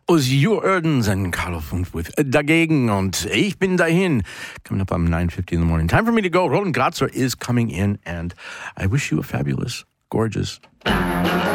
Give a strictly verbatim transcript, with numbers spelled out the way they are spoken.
Ozzy Jordans and Carlo Funk with Dagegen und Ich bin dahin. Coming up on nine fifty in the morning. Time for me to go. Roland Gratzer is coming in and I wish you a fabulous, gorgeous